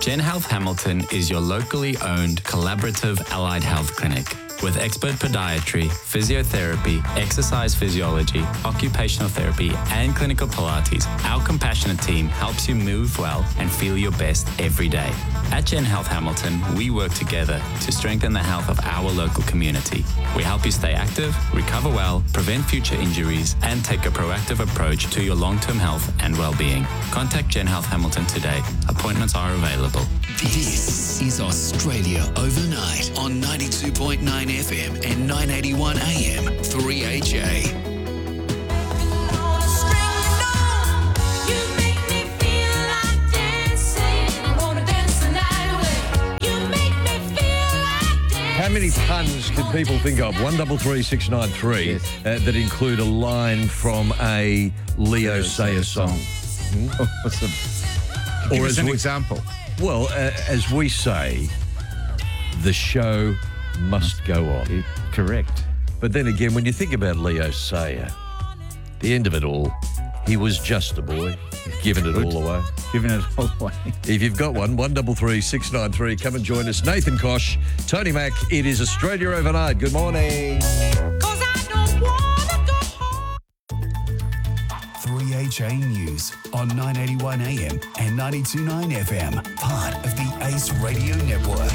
Gen Health Hamilton is your locally owned collaborative allied health clinic. With expert podiatry, physiotherapy, exercise physiology, occupational therapy, and clinical Pilates, our compassionate team helps you move well and feel your best every day. At Gen Health Hamilton, we work together to strengthen the health of our local community. We help you stay active, recover well, prevent future injuries, and take a proactive approach to your long-term health and well-being. Contact Gen Health Hamilton today. Appointments are available. This is Australia Overnight on 92.9 FM and 981 AM 3HA. How many puns can people think of? 133693 that include a line from a Leo Sayer song. Awesome. Give us an example. Well, as we say, the show must go on. Correct. But then again, when you think about Leo Sayer, the end of it all, he was just a boy, giving it all away. Giving it all away. If you've got one, 133693, come and join us. Nathan Kosh, Tony Mack, it is Australia Overnight. Good morning. 3HA News on 981 AM and 92.9 FM, part of the ACE Radio Network.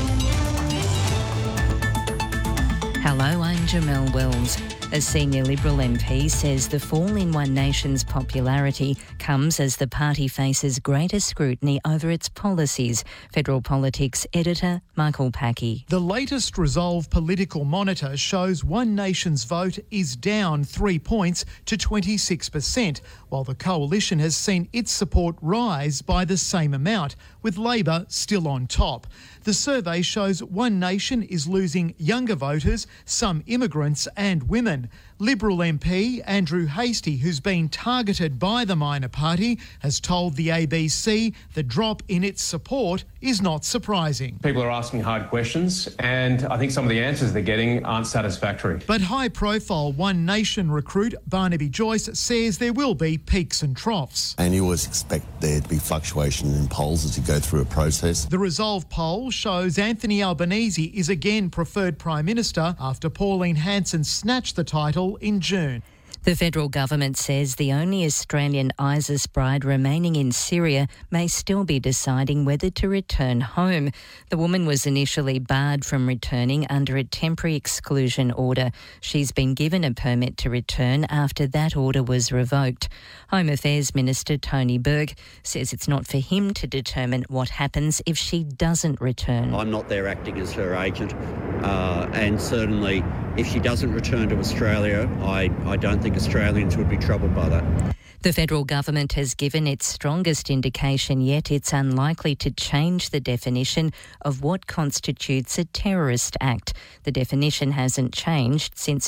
Hello, I'm Jamelle Wells. A senior Liberal MP says the fall in One Nation's popularity comes as the party faces greater scrutiny over its policies. Federal Politics editor Michael Packey. The latest Resolve Political Monitor shows One Nation's vote is down 3 points to 26%, while the coalition has seen its support rise by the same amount, with Labor still on top. The survey shows One Nation is losing younger voters, some immigrants and women. Liberal MP Andrew Hastie, who's been targeted by the minor party, has told the ABC the drop in its support is not surprising. People are asking hard questions, and I think some of the answers they're getting aren't satisfactory. But high-profile One Nation recruit Barnaby Joyce says there will be peaks and troughs. And you always expect there to be fluctuation in polls as you go through a process. The Resolve poll shows Anthony Albanese is again preferred Prime Minister after Pauline Hanson snatched the title in June. The federal government says the only Australian ISIS bride remaining in Syria may still be deciding whether to return home. The woman was initially barred from returning under a temporary exclusion order. She's been given a permit to return after that order was revoked. Home Affairs Minister Tony Burke says it's not for him to determine what happens if she doesn't return. I'm not there acting as her agent, and certainly if she doesn't return to Australia, I don't think Australians would be troubled by that. The federal government has given its strongest indication yet it's unlikely to change the definition of what constitutes a terrorist act. The definition hasn't changed since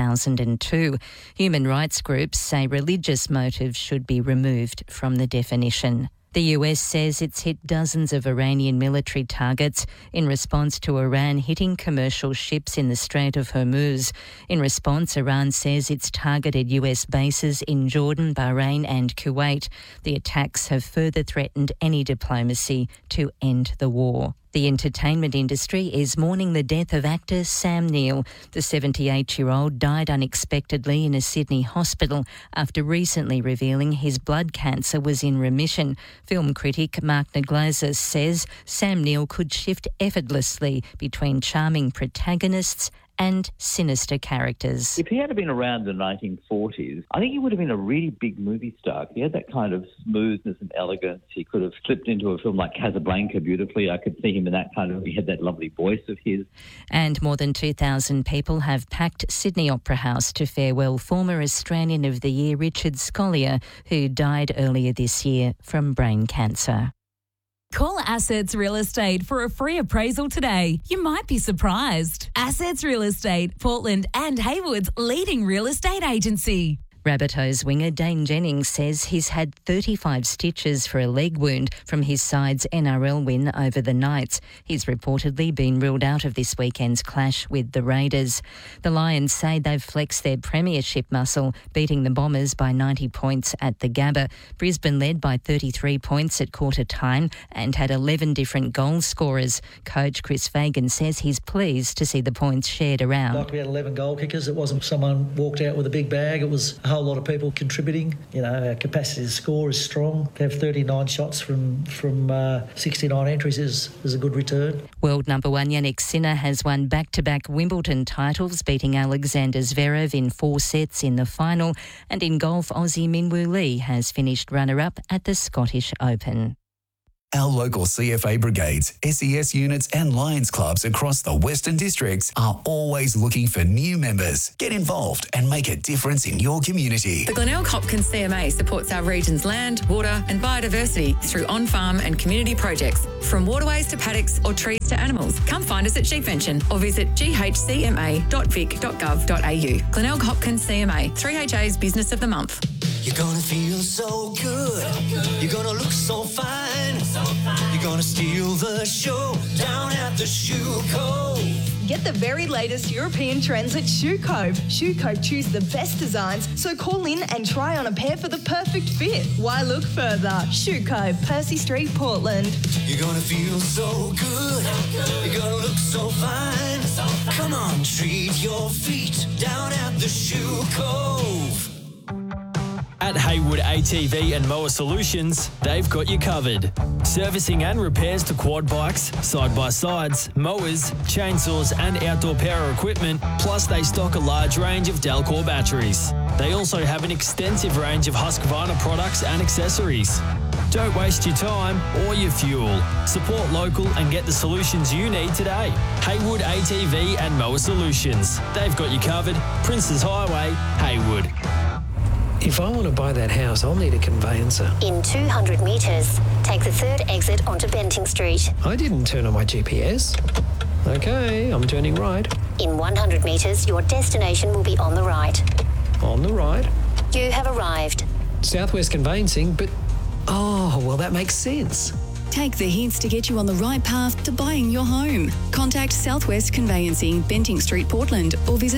2002. Human rights groups say religious motives should be removed from the definition. The US says it's hit dozens of Iranian military targets in response to Iran hitting commercial ships in the Strait of Hormuz. In response, Iran says it's targeted US bases in Jordan, Bahrain and Kuwait. The attacks have further threatened any diplomacy to end the war. The entertainment industry is mourning the death of actor Sam Neill. The 78-year-old died unexpectedly in a Sydney hospital after recently revealing his blood cancer was in remission. Film critic Mark Naglazer says Sam Neill could shift effortlessly between charming protagonists and sinister characters. If he had been around in the 1940s, I think he would have been a really big movie star. He had that kind of smoothness and elegance. He could have slipped into a film like Casablanca beautifully. I could see him in that kind of, he had that lovely voice of his. And more than 2,000 people have packed Sydney Opera House to farewell former Australian of the Year Richard Scolyer, who died earlier this year from brain cancer. Call Assets Real Estate for a free appraisal today. You might be surprised. Assets Real Estate, Portland and Haywood's leading real estate agency. Rabbitohs winger Dane Jennings says he's had 35 stitches for a leg wound from his side's NRL win over the Knights. He's reportedly been ruled out of this weekend's clash with the Raiders. The Lions say they've flexed their premiership muscle, beating the Bombers by 90 points at the Gabba. Brisbane led by 33 points at quarter time and had 11 different goal scorers. Coach Chris Fagan says he's pleased to see the points shared around. Like we had 11 goal kickers. It wasn't someone walked out with a big bag. It was a whole lot of people contributing. You know, our capacity to score is strong. To have 39 shots from 69 entries is a good return. World number one Yannick Sinner has won back-to-back Wimbledon titles, beating Alexander Zverev in 4 sets in the final. And in golf, Aussie Minwoo Lee has finished runner-up at the Scottish Open. Our local CFA brigades, SES units and Lions clubs across the Western Districts are always looking for new members. Get involved and make a difference in your community. The Glenelg Hopkins CMA supports our region's land, water and biodiversity through on-farm and community projects. From waterways to paddocks or trees to animals, come find us at Sheepvention or visit ghcma.vic.gov.au. Glenelg Hopkins CMA, 3HA's Business of the Month. You're gonna feel so good. You're gonna look so fine. You're gonna steal the show down at the Shoe Cove. Get the very latest European trends at Shoe Cove. Shoe Cove choose the best designs, so call in and try on a pair for the perfect fit. Why look further? Shoe Cove, Percy Street, Portland. You're gonna feel so good. You're gonna look so fine. Come on, treat your feet down at the Shoe Cove. At Haywood ATV and Mower Solutions, they've got you covered. Servicing and repairs to quad bikes, side-by-sides, mowers, chainsaws and outdoor power equipment, plus they stock a large range of Delcor batteries. They also have an extensive range of Husqvarna products and accessories. Don't waste your time or your fuel. Support local and get the solutions you need today. Haywood ATV and Mower Solutions. They've got you covered. Princes Highway, Haywood. If I want to buy that house, I'll need a conveyancer. In 200 metres, take the third exit onto Benting Street. I didn't turn on my GPS. Okay, I'm turning right. In 100 metres, your destination will be on the right. On the right. You have arrived. Southwest Conveyancing, but... Oh, well, that makes sense. Take the hints to get you on the right path to buying your home. Contact Southwest Conveyancing, Benting Street, Portland, or visit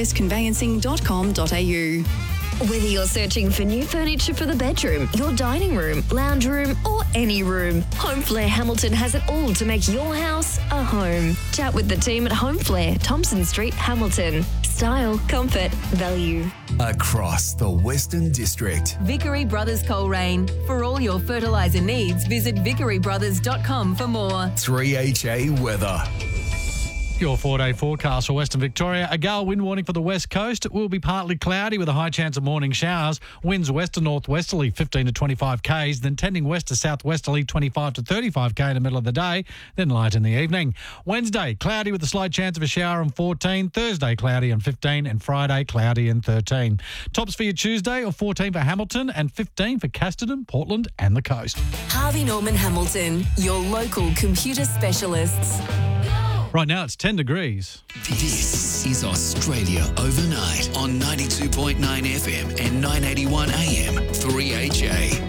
southwestconveyancing.com.au. Whether you're searching for new furniture for the bedroom, your dining room, lounge room, or any room, Home Flair Hamilton has it all to make your house a home. Chat with the team at Home Flair, Thompson Street, Hamilton. Style, comfort, value. Across the Western District. Vickery Brothers Coleraine. For all your fertiliser needs, visit vickerybrothers.com for more. 3HA weather. Your 4-day forecast for Western Victoria. A gale wind warning for the west coast. It will be partly cloudy with a high chance of morning showers. Winds west to northwesterly 15 to 25 k's, then tending west to southwesterly 25 to 35 k in the middle of the day, then light in the evening. Wednesday, cloudy with a slight chance of a shower on 14. Thursday, cloudy on 15. And Friday, cloudy and 13. Tops for your Tuesday are 14 for Hamilton and 15 for Casterton, Portland and the coast. Harvey Norman Hamilton, your local computer specialists. Right now it's 10 degrees. This is Australia Overnight on 92.9 FM and 981 AM 3HA.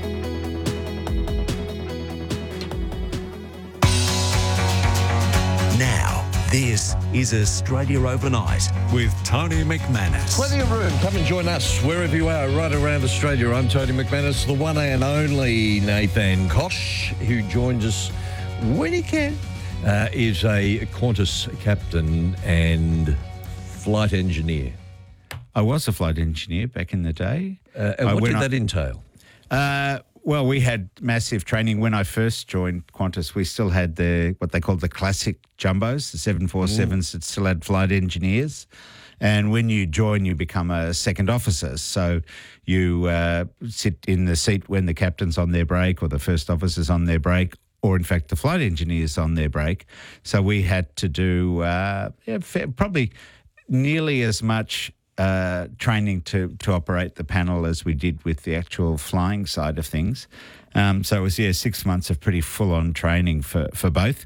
Now, this is Australia Overnight with Tony McManus. Plenty of room. Come and join us wherever you are right around Australia. I'm Tony McManus, the one and only Nathan Koch, who joins us when he can. Is a Qantas captain and flight engineer. I was a flight engineer back in the day. And what did that entail? Well, we had massive training. When I first joined Qantas, we still had what they called the classic jumbos, the 747s that still had flight engineers. And when you join, you become a second officer. So you sit in the seat when the captain's on their break or the first officer's on their break, or in fact the flight engineers on their break. So we had to do probably nearly as much training to operate the panel as we did with the actual flying side of things. So it was 6 months of pretty full-on training for both.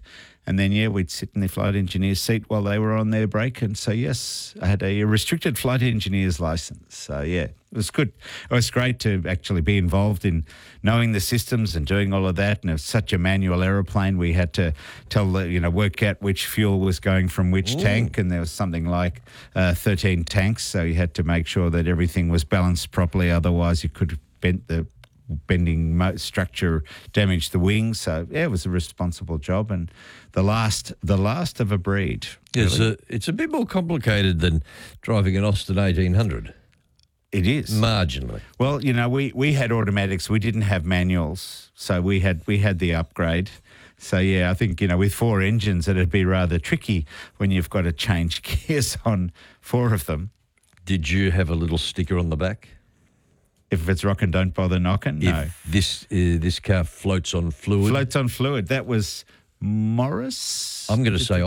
And then, we'd sit in the flight engineer's seat while they were on their break. And so, yes, I had a restricted flight engineer's license. So, it was good. It was great to actually be involved in knowing the systems and doing all of that. And it was such a manual aeroplane. We had to work out which fuel was going from which tank. And there was something like 13 tanks. So you had to make sure that everything was balanced properly. Otherwise, you could have bending structure damaged the wings. So it was a responsible job and the last of a breed. Really. It's a bit more complicated than driving an Austin 1800. It is marginally. Well, we had automatics. We didn't have manuals, so we had the upgrade. So I think with 4 engines, it'd be rather tricky when you've got to change gears on 4 of them. Did you have a little sticker on the back? If it's rocking, don't bother knocking. No. If this car floats on fluid. Floats on fluid. That was Morris. I'm going to say,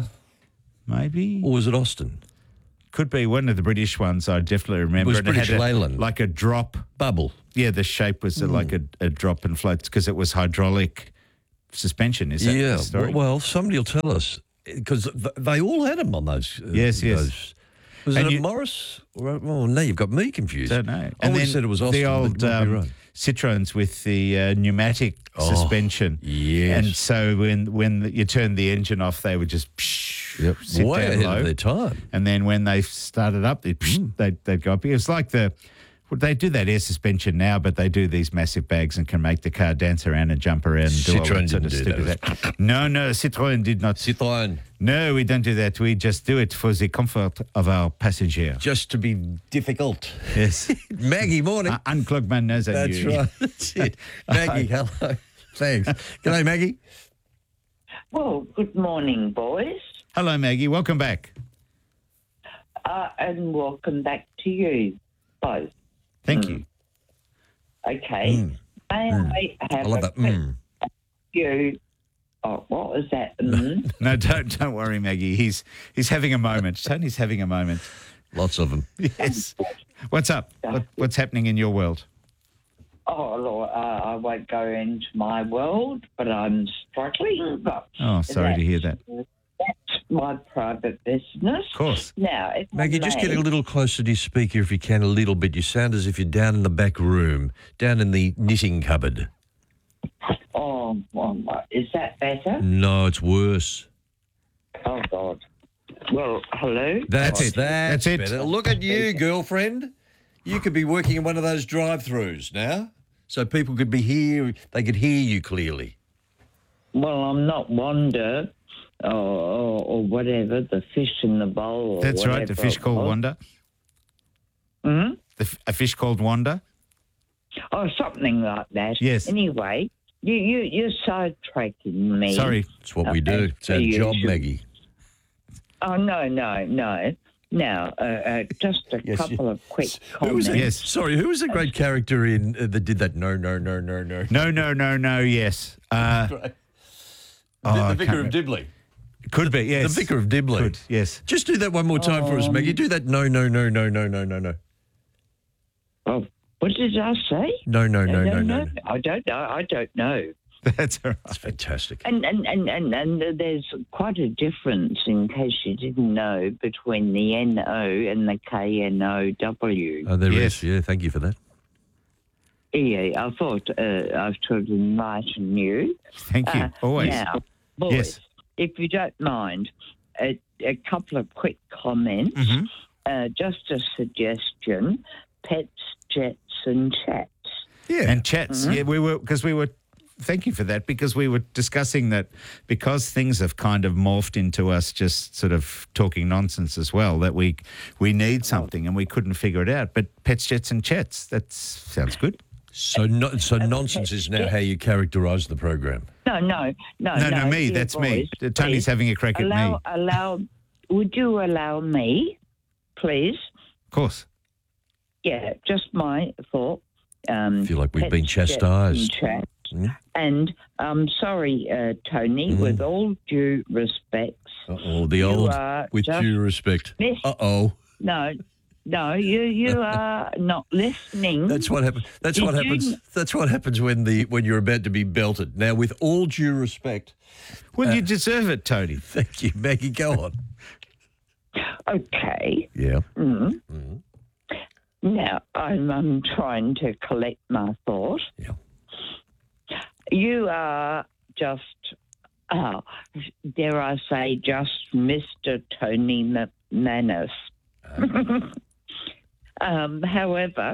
maybe. Or was it Austin? Could be one of the British ones. I definitely remember. It was British Leyland. Like a drop bubble. Yeah, the shape was like a drop and floats because it was hydraulic suspension. Is that the story? Well, somebody will tell us because they all had them on those. Yes. Was it a Morris? Well, no, you've got me confused. Don't know. And then said it was Austin, the old Citroens with the pneumatic suspension. Yes. And so when you turned the engine off, they would just sit way down ahead low. of their time. And then when they started up, they'd go up. It was like they do that air suspension now, but they do these massive bags and can make the car dance around and jump around. And do all Citroen that sort didn't of do stupid. No, Citroen did not. Citroen. No, we don't do that. We just do it for the comfort of our passenger. Just to be difficult. Yes. Maggie, morning. Unclog my nose at That's you. right. That's it. Maggie, hello. Thanks. G'day, Maggie. Well, good morning, boys. Hello, Maggie. Welcome back. And welcome back to you both. Thank you. Okay. May I have I love that. you? Oh, what was that? No, don't worry, Maggie. He's having a moment. Tony's having a moment. Lots of them. Yes. What's up? What's happening in your world? Oh, Lord, I won't go into my world, but I'm struggling. But sorry to hear that. That's my private business. Of course. Now, if Maggie, I just may, get a little closer to your speaker if you can, a little bit. You sound as if you're down in the back room, down in the knitting cupboard. Oh, well, is that better? No, it's worse. Oh, God. Well, hello? That's it. That's it. Better. Look at you, girlfriend. You could be working in one of those drive-thrus now, so people could be here. They could hear you clearly. Well, I'm not Wanda or whatever, the fish in the bowl. Or That's right, the fish called Wanda. Hmm? A fish called Wanda? Oh, something like that. Yes. Anyway, you're sidetracking me. Sorry. It's what we do. It's our job, Maggie. Oh, no. Now, just a couple of quick comments. Sorry, who was the great character in that did that? No. No, yes. The Vicar of Dibley. Could be, yes. The Vicar of Dibley. Could, yes. Just do that one more time for us, Maggie. Do that. No. Oh, what did I say? No. I don't know. That's all right. That's fantastic. And there's quite a difference, in case you didn't know, between the N-O and the K-N-O-W. Oh, there is. Yeah, thank you for that. Yeah, I thought I should enlighten you. Thank you. Always. Now, boys, if you don't mind, a couple of quick comments. Just a suggestion: pets, jets, and chats. Yeah, and chats. Yeah, we were. Thank you for that, because we were discussing that because things have kind of morphed into us just sort of talking nonsense as well, that we need something and we couldn't figure it out. But pets, jets, and chats. That sounds good. So nonsense is now how you characterise the program. No, me. That's boys, me. Tony's having a crack at me. Would you allow me, please? Of course. Yeah, just my thought. I feel like we've been chastised. And I'm sorry, Tony, with all due respect. The old, with due respect. No, No, you are not listening. That's what happens. That's what happens when you're about to be belted. Now, with all due respect, well, you deserve it, Tony. Thank you, Maggie. Go on. Okay. Yeah. Mm-hmm. Now I'm trying to collect my thought. Yeah. You are just, dare I say, just Mr. Tony McManus. However,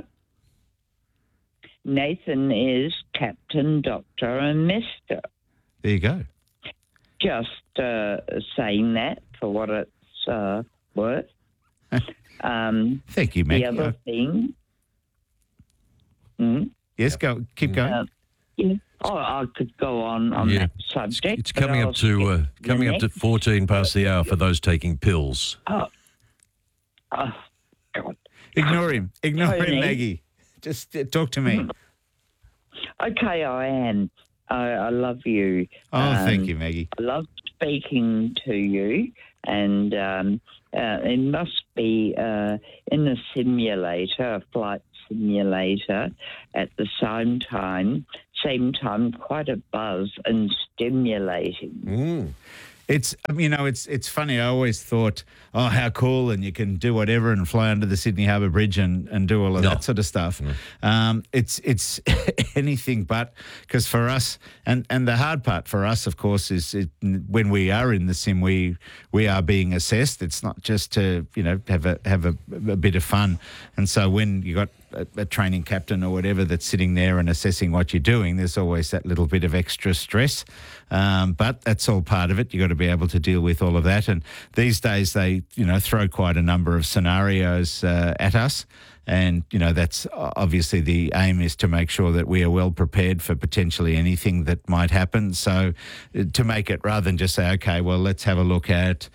Nathan is Captain, Doctor, and Mister. There you go. Just saying that for what it's worth. Thank you, Maggie. The other thing. Yes, keep going. Yeah. Oh, I could go on that subject. It's coming up to 14 past the hour for those taking pills. Oh, God. Ignore him, Maggie. Just talk to me. Okay, I am. I love you. Oh, thank you, Maggie. I love speaking to you, and it must be in a simulator, a flight simulator, at the same time, quite a buzz and stimulating. It's it's funny. I always thought, oh, how cool, and you can do whatever and fly under the Sydney Harbour Bridge and do all of that sort of stuff. It's anything but, because for us, and the hard part for us, of course, is when we are in the sim, we are being assessed. It's not just to have a bit of fun, and so when you got a training captain or whatever that's sitting there and assessing what you're doing, there's always that little bit of extra stress. But that's all part of it. You've got to be able to deal with all of that. And these days they, throw quite a number of scenarios at us. And, that's obviously the aim is to make sure that we are well prepared for potentially anything that might happen. So to make it, rather than just say, okay, well, let's have a look at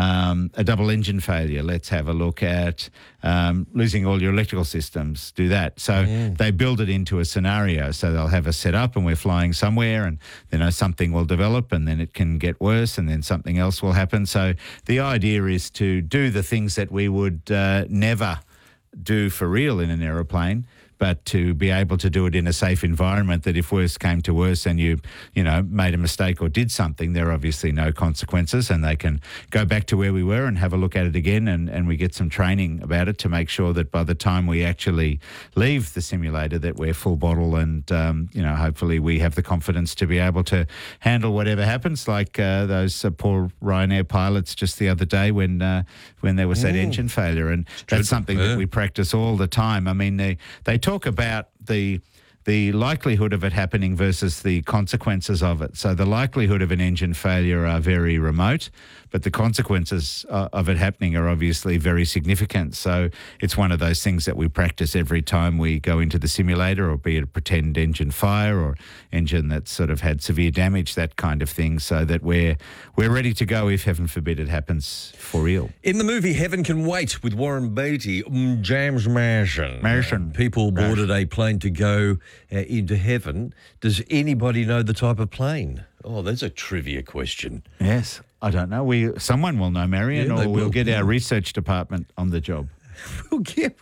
a double engine failure. Let's have a look at losing all your electrical systems, do that. So they build it into a scenario. So they'll have a setup and we're flying somewhere and, something will develop and then it can get worse and then something else will happen. So the idea is to do the things that we would never do for real in an aeroplane, but to be able to do it in a safe environment that if worse came to worse and you made a mistake or did something, there are obviously no consequences and they can go back to where we were and have a look at it again and we get some training about it to make sure that by the time we actually leave the simulator that we're full bottle and, hopefully we have the confidence to be able to handle whatever happens, like those poor Ryanair pilots just the other day when there was that engine failure. And that's something that we practice all the time. I mean, they talk about the likelihood of it happening versus the consequences of it. So the likelihood of an engine failure are very remote, but the consequences of it happening are obviously very significant. So it's one of those things that we practice every time we go into the simulator, or be it a pretend engine fire or engine that's sort of had severe damage, that kind of thing, so that we're ready to go if, heaven forbid, it happens for real. In the movie Heaven Can Wait with Warren Beatty, James Marsden, people boarded a plane to go into heaven. Does anybody know the type of plane? Oh, that's a trivia question. Yes, I don't know. Someone will know, Marion, or we'll get our research department on the job. We'll get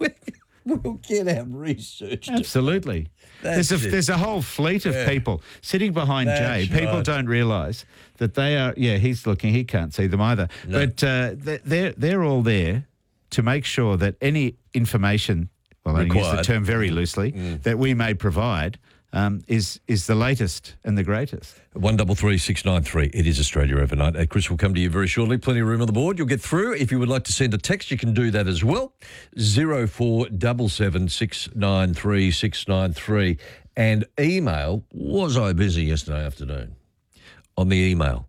our research. Absolutely. There's a whole fleet of people sitting behind Jay. People don't realise that they are. Yeah, he's looking. He can't see them either. No. But they're all there to make sure that any information, well, I use the term very loosely, that we may provide is the latest and the greatest. 133 693. It is Australia Overnight. Chris will come to you very shortly. Plenty of room on the board. You'll get through. If you would like to send a text, you can do that as well. 0477 693 693. And email, was I busy yesterday afternoon? On the email,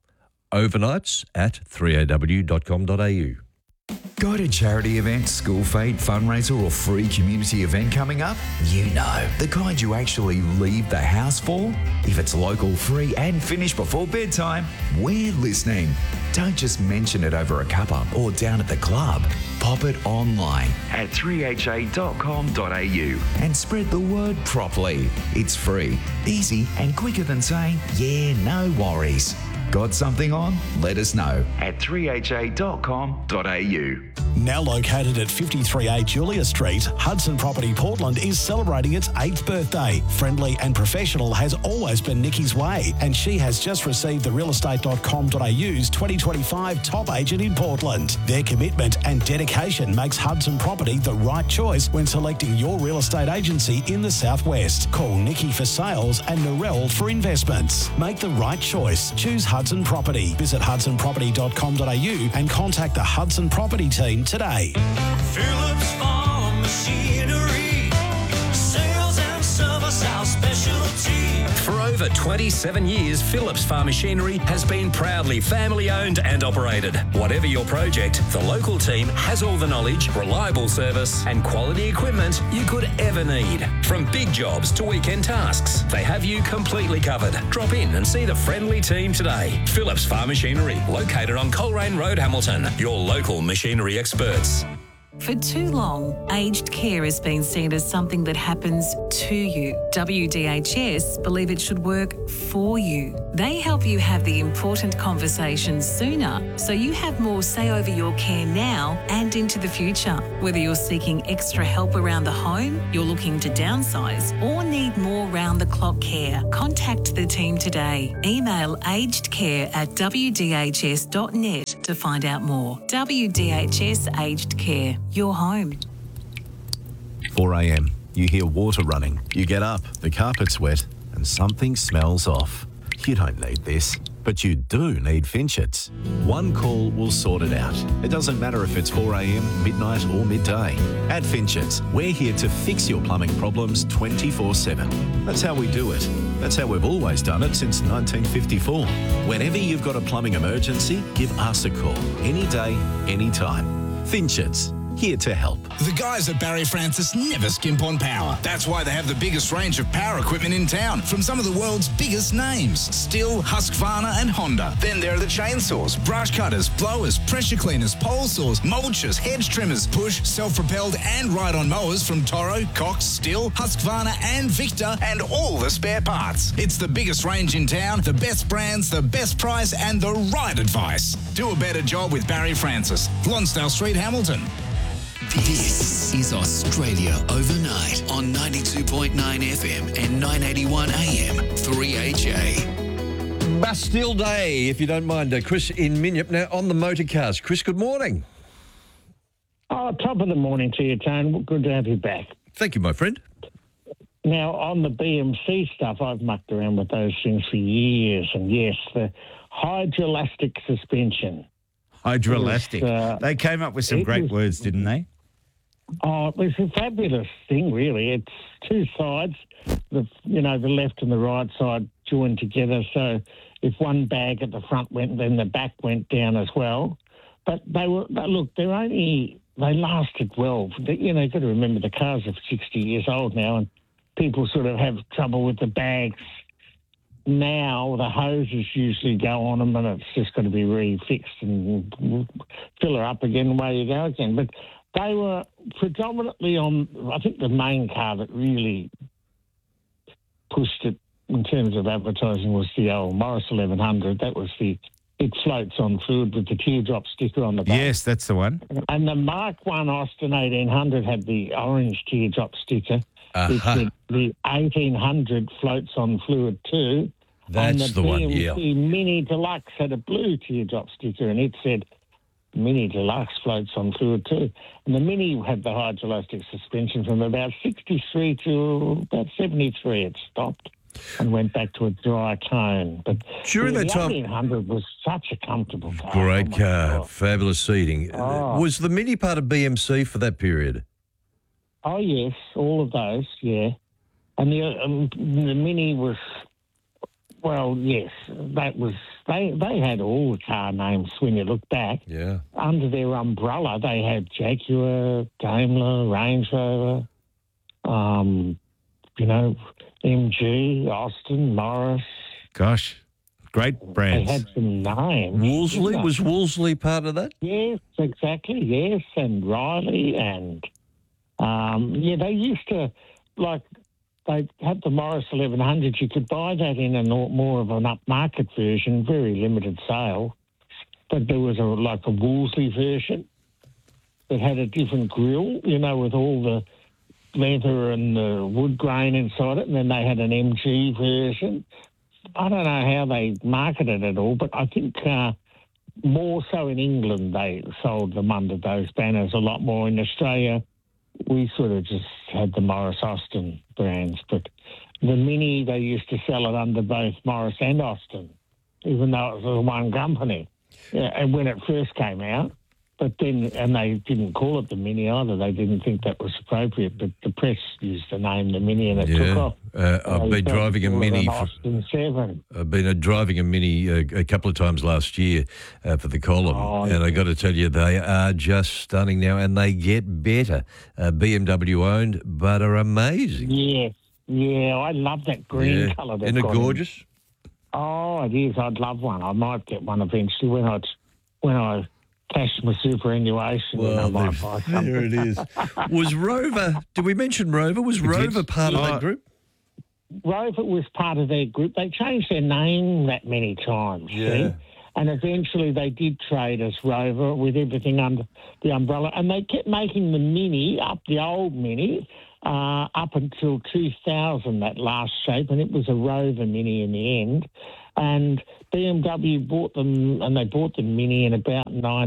overnights@3aw.com.au. Got a charity event, school fete, fundraiser or free community event coming up? You know, the kind you actually leave the house for? If it's local, free and finished before bedtime, we're listening. Don't just mention it over a cuppa or down at the club. Pop it online at 3ha.com.au and spread the word properly. It's free, easy and quicker than saying, yeah, no worries. Got something on? Let us know at 3ha.com.au. Now located at 53A Julia Street, Hudson Property Portland is celebrating its 8th birthday. Friendly and professional has always been Nikki's way, and she has just received the realestate.com.au's 2025 top agent in Portland. Their commitment and dedication makes Hudson Property the right choice when selecting your real estate agency in the Southwest. Call Nikki for sales and Narelle for investments. Make the right choice. Choose Hudson Property. Visit hudsonproperty.com.au and contact the Hudson Property team today. Phillips Farm Machinery, sales and service our specialty. For over 27 years, Phillips Farm Machinery has been proudly family-owned and operated. Whatever your project, the local team has all the knowledge, reliable service and quality equipment you could ever need. From big jobs to weekend tasks, they have you completely covered. Drop in and see the friendly team today. Phillips Farm Machinery, located on Coleraine Road, Hamilton. Your local machinery experts. For too long, aged care has been seen as something that happens to you. WDHS believe it should work for you. They help you have the important conversations sooner, so you have more say over your care now and into the future. Whether you're seeking extra help around the home, you're looking to downsize, or need more round-the-clock care, contact the team today. Email agedcare@wdhs.net to find out more. WDHS Aged Care. Your home. 4 a.m. You hear water running. You get up, the carpet's wet, and something smells off. You don't need this, but you do need Finchets. One call will sort it out. It doesn't matter if it's 4 a.m, midnight or midday. At Finchets, we're here to fix your plumbing problems 24/7. That's how we do it. That's how we've always done it since 1954. Whenever you've got a plumbing emergency, give us a call. Any day, any time. Finchets, here to help. The guys at Barry Francis never skimp on power. That's why they have the biggest range of power equipment in town from some of the world's biggest names: Stihl, Husqvarna and Honda. Then there are the chainsaws, brush cutters, blowers, pressure cleaners, pole saws, mulchers, hedge trimmers, push, self-propelled and ride-on mowers from Toro, Cox, Stihl, Husqvarna and Victor, and all the spare parts. It's the biggest range in town, the best brands, the best price and the right advice. Do a better job with Barry Francis. Lonsdale Street, Hamilton. This is Australia Overnight on 92.9 FM and 981 AM 3HA. Bastille Day, if you don't mind. Chris in Minyip. Now, on the motorcars. Chris, good morning. Oh, top of the morning to you, Tone. Good to have you back. Thank you, my friend. Now, on the BMC stuff, I've mucked around with those things for years. And yes, the hydroelastic suspension. Hydroelastic. They came up with some great words, didn't they? Oh, it was a fabulous thing, really. It's two sides, the left and the right side joined together. So if one bag at the front went, then the back went down as well. But they lasted well. You've got to remember the cars are 60 years old now, and people sort of have trouble with the bags. Now the hoses usually go on them, and it's just got to be refixed and fill her up again, away you go again. But they were predominantly on, I think the main car that really pushed it in terms of advertising was the old Morris 1100. That was it floats on fluid with the teardrop sticker on the back. Yes, that's the one. And the Mark 1 Austin 1800 had the orange teardrop sticker. The 1800 floats on fluid too. That's and the one, yeah. The Mini Deluxe had a blue teardrop sticker, and it said Mini Deluxe floats on fluid too. And the Mini had the hydroelastic suspension from about 63 to about 73. It stopped and went back to a dry cone. But during that time, the 1800 was such a comfortable car. Great car, fabulous seating. Oh. Was the Mini part of BMC for that period? Oh yes, all of those, yeah. And the Mini was, well, yes, that was. They had all the car names when you look back. Yeah. Under their umbrella, they had Jaguar, Daimler, Range Rover, MG, Austin, Morris. Gosh, great brands. They had some names. Wolseley? Was Wolseley part of that? Yes, exactly, yes. And Riley and, they used to, they had the Morris 1100. You could buy that in a more of an upmarket version, very limited sale. But there was a Wolseley version. that had a different grill, you know, with all the leather and the wood grain inside it, and then they had an MG version. I don't know how they marketed it all, but I think more so in England they sold them under those banners a lot more. In Australia, we sort of just had the Morris Austin brands, but the Mini, they used to sell it under both Morris and Austin, even though it was one company. Yeah, and when it first came out, but then, and they didn't call it the Mini either. They didn't think that was appropriate, but the press used the name the Mini, and it took off. I've been driving a Mini. Austin 7. I've been driving a Mini a couple of times last year for the column, and I got to tell you, they are just stunning now, and they get better. BMW owned, but are amazing. Yeah, I love that green colour. Isn't it gorgeous? Oh, it is. I'd love one. I might get one eventually when I cash my superannuation. Well, I might buy something. there it is. Was Rover, did we mention Rover? Was Rover part of that group? Rover was part of their group. They changed their name that many times, see? And eventually they did trade as Rover with everything under the umbrella. And they kept making the Mini, the old Mini, up until 2000, that last shape, and it was a Rover Mini in the end. And BMW bought them, and they bought the Mini in about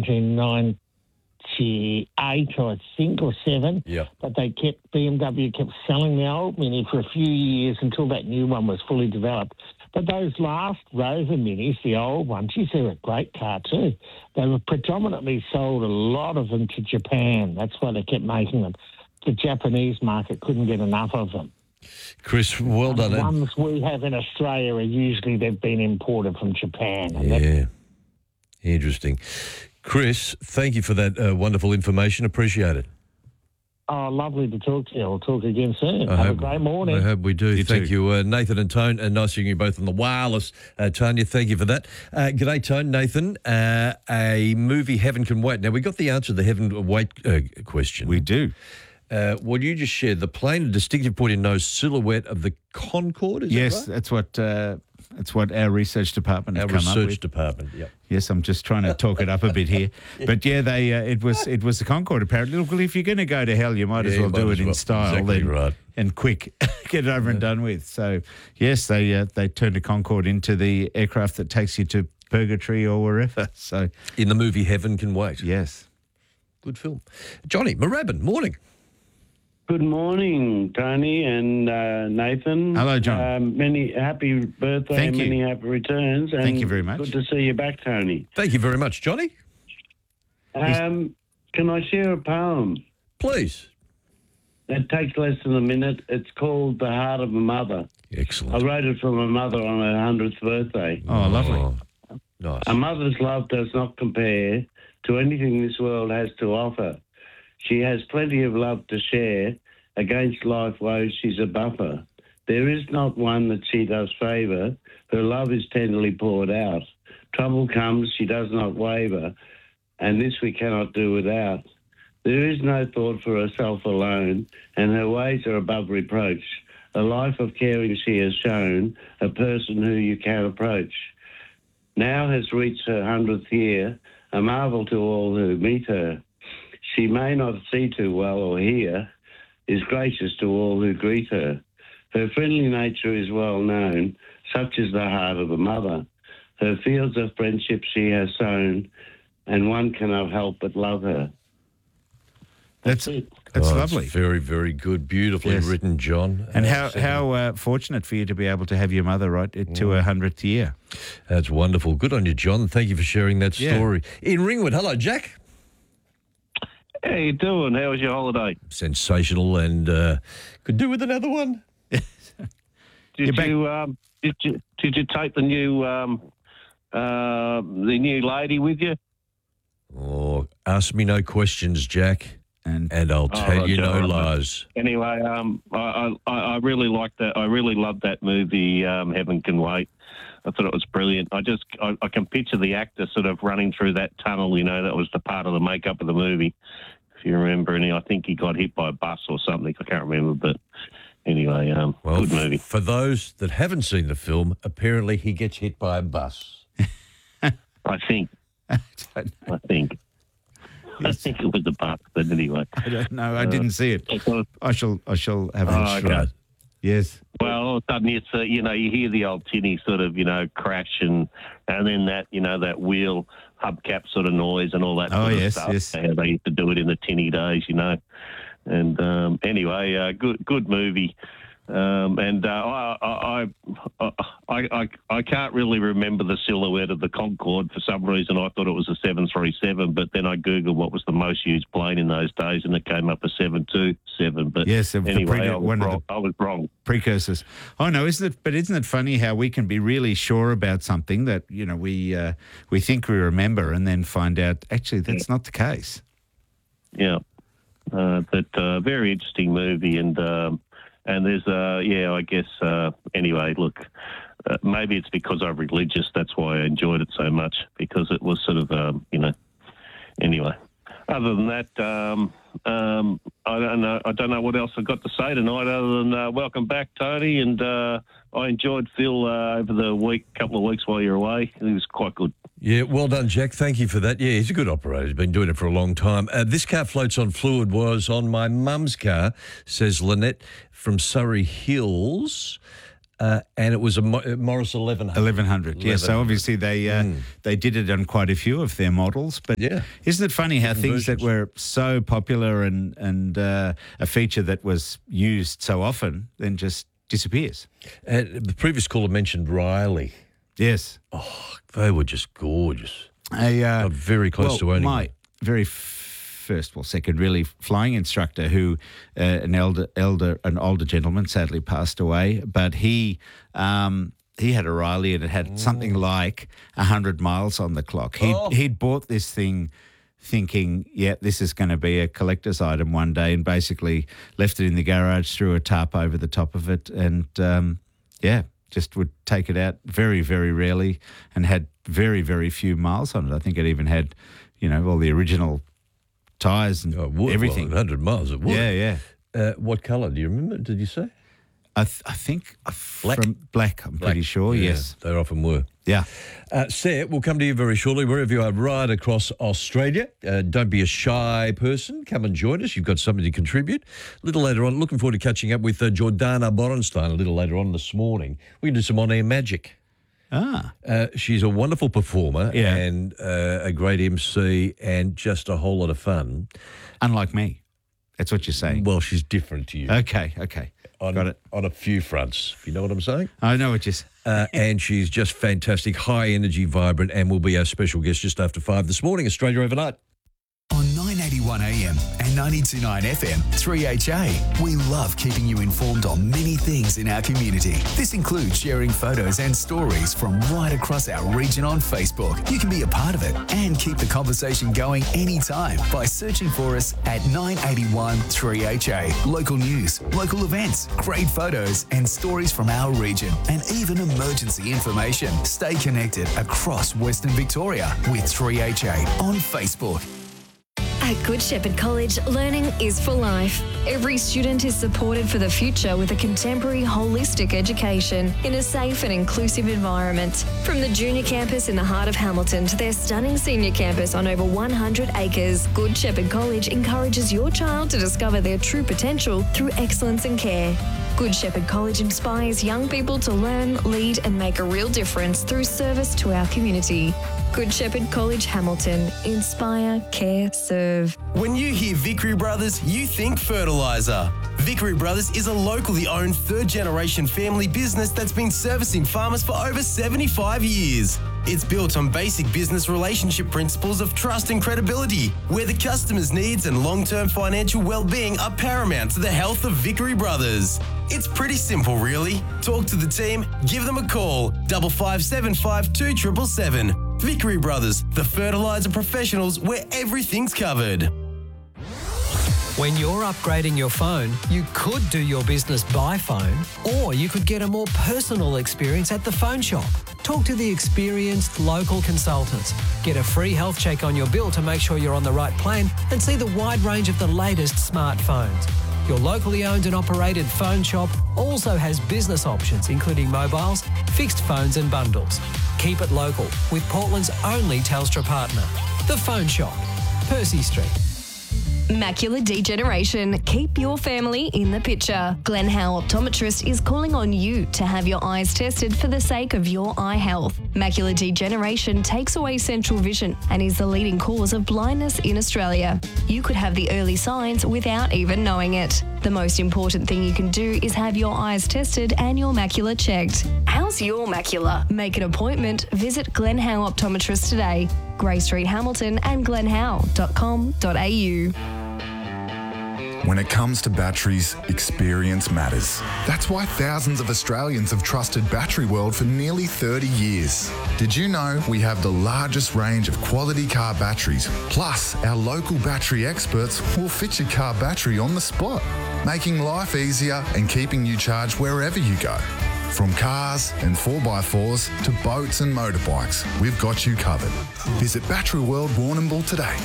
1998, I think, or 7. Yeah. But BMW kept selling the old Mini for a few years until that new one was fully developed. But those last Rover Minis, the old ones, geez, they're a great car too. They were predominantly sold, a lot of them, to Japan. That's why they kept making them. The Japanese market couldn't get enough of them. Chris, well done. The ones we have in Australia are usually they've been imported from Japan. Yeah, interesting. Chris, thank you for that wonderful information. Appreciate it. Oh, lovely to talk to you. We'll talk again soon. Have a great morning. I hope we do. Thank you, Nathan and Tone. Nice seeing you both on the wireless. Tanya, thank you for that. G'day, Tone. Nathan, a movie, Heaven Can Wait. Now, we got the answer to the Heaven Can Wait question. We do. What you just shared, the plain and distinctive point-in-nose silhouette of the Concorde, is yes, that right? that's what our research department has come up with. Our research department, yep. Yes, I'm just trying to talk it up a bit here. But yeah, they it was the Concorde apparently. Look, well, if you're going to go to hell, you might as well do it in style. Exactly right. And quick. Get it over and done with. So, yes, they turned a Concorde into the aircraft that takes you to purgatory or wherever. So, in the movie Heaven Can Wait. Yes. Good film. Johnny Moorabbin, morning. Good morning, Tony and Nathan. Hello, John. Many happy birthday, Thank you. many happy returns. And Thank you very much. Good to see you back, Tony. Thank you very much, Johnny. Can I share a poem? Please. It takes less than a minute. It's called The Heart of a Mother. Excellent. I wrote it for my mother on her 100th birthday. Oh, lovely. Nice. A mother's love does not compare to anything this world has to offer. She has plenty of love to share. Against life woes, she's a buffer. There is not one that she does favour. Her love is tenderly poured out. Trouble comes, she does not waver, and this we cannot do without. There is no thought for herself alone, and her ways are above reproach. A life of caring she has shown, a person who you can approach. Now has reached her 100th year, a marvel to all who meet her. She may not see too well or hear, is gracious to all who greet her. Her friendly nature is well known, such is the heart of a mother. Her fields of friendship she has sown, and one cannot help but love her. That's lovely. It's very, very good. Beautifully written, John. And how fortunate for you to be able to have your mother right to her 100th year. That's wonderful. Good on you, John. Thank you for sharing that story. In Ringwood, hello, Jack. How you doing? How was your holiday? Sensational, and could do with another one. Did you take the new lady with you? Oh, ask me no questions, Jack, and I'll tell you no lies. Anyway, I really liked that. I really loved that movie, Heaven Can Wait. I thought it was brilliant. I can picture the actor sort of running through that tunnel. You know, that was the part of the makeup of the movie, if you remember. And I think he got hit by a bus or something. I can't remember, but anyway, good movie. For those that haven't seen the film, apparently he gets hit by a bus. I think. I I think it was a buck, but anyway. I don't know. I didn't see it. I shall have a okay. try. Yes. Well, all of a sudden, it's you hear the old tinny sort of, crash and then that, that wheel hubcap sort of noise and all that sort of stuff. Yes. How they used to do it in the tinny days, And anyway, good movie. And I can't really remember the silhouette of the Concorde. For some reason, I thought it was a 737, but then I Googled what was the most used plane in those days, and it came up as 727. But yes, anyway, I was wrong. Precursors. Oh no, isn't it funny how we can be really sure about something that we think we remember, and then find out actually that's not the case. Yeah, but very interesting movie, and there's, I guess, anyway, look, maybe it's because I'm religious. That's why I enjoyed it so much, because it was sort of, anyway. Other than that, I don't know what else I've got to say tonight other than welcome back, Tony, and I enjoyed Phil over the couple of weeks while you're away. It was quite good. Yeah, well done, Jack. Thank you for that. Yeah, he's a good operator. He's been doing it for a long time. This car floats on fluid was on my mum's car, says Lynette from Surrey Hills, and it was a Morris 1100. 1100, yeah. So obviously they did it on quite a few of their models. But isn't it funny how things that were so popular and a feature that was used so often then just disappears? The previous caller mentioned Riley. Yes. Oh, they were just gorgeous. Got very close to owning my very second really flying instructor, who an older gentleman sadly passed away, but he had a Riley and it had something like 100 miles on the clock. He'd bought this thing thinking, this is going to be a collector's item one day, and basically left it in the garage, threw a tarp over the top of it, and just would take it out very, very rarely, and had very, very few miles on it. I think it even had, all the original tyres and everything. 100 miles it would. Yeah. What colour? Do you remember? Did you say? I think black. Black, I'm pretty sure, yes. They often were. Yeah. Sarah, we'll come to you very shortly, wherever you are, right across Australia. Don't be a shy person. Come and join us. You've got something to contribute. A little later on, looking forward to catching up with Jordana Borenstein a little later on this morning. We can do some on-air magic. She's a wonderful performer and a great MC and just a whole lot of fun. Unlike me. That's what you're saying. Well, she's different to you. Okay. Got it. On a few fronts, if you know what I'm saying. I know what you're saying. And she's just fantastic, high energy, vibrant, and will be our special guest just after 5 this morning, Australia Overnight. On 981 AM and 92.9 FM, 3HA, we love keeping you informed on many things in our community. This includes sharing photos and stories from right across our region on Facebook. You can be a part of it and keep the conversation going anytime by searching for us at 981 3HA. Local news, local events, great photos and stories from our region, and even emergency information. Stay connected across Western Victoria with 3HA on Facebook. At Good Shepherd College, learning is for life. Every student is supported for the future with a contemporary, holistic education in a safe and inclusive environment. From the junior campus in the heart of Hamilton to their stunning senior campus on over 100 acres, Good Shepherd College encourages your child to discover their true potential through excellence and care. Good Shepherd College inspires young people to learn, lead and make a real difference through service to our community. Good Shepherd College, Hamilton. Inspire, care, serve. When you hear Vickery Brothers, you think fertiliser. Vickery Brothers is a locally owned third-generation family business that's been servicing farmers for over 75 years. It's built on basic business relationship principles of trust and credibility, where the customer's needs and long-term financial well-being are paramount to the health of Vickery Brothers. It's pretty simple, really. Talk to the team, give them a call, 5575 2777. Vickery Brothers, the fertiliser professionals where everything's covered. When you're upgrading your phone, you could do your business by phone, or you could get a more personal experience at the phone shop. Talk to the experienced local consultants. Get a free health check on your bill to make sure you're on the right plan, and see the wide range of the latest smartphones. Your locally owned and operated phone shop also has business options, including mobiles, fixed phones and bundles. Keep it local with Portland's only Telstra partner, The Phone Shop. Percy Street. Macular degeneration. Keep your family in the picture. Glenn Howe Optometrist is calling on you to have your eyes tested for the sake of your eye health. Macular degeneration takes away central vision and is the leading cause of blindness in Australia. You could have the early signs without even knowing it. The most important thing you can do is have your eyes tested and your macula checked. How's your macula? Make an appointment. Visit Glenn Howe Optometrist today. Grey Street, Hamilton and glenhowe.com.au. When it comes to batteries, experience matters. That's why thousands of Australians have trusted Battery World for nearly 30 years. Did you know we have the largest range of quality car batteries? Plus, our local battery experts will fit your car battery on the spot, making life easier and keeping you charged wherever you go. From cars and 4x4s to boats and motorbikes, we've got you covered. Visit Battery World Warrnambool today.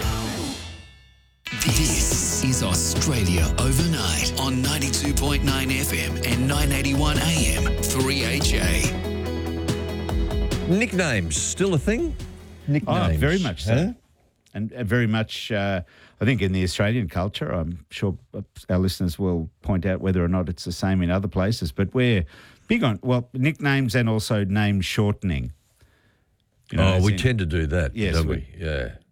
This is Australia Overnight on 92.9 FM and 981 AM 3HA. Nicknames, still a thing? Nicknames. Oh, very much so. And very much, I think, in the Australian culture. I'm sure our listeners will point out whether or not it's the same in other places, but we're big on, nicknames and also name shortening. We tend to do that, don't we? Yeah.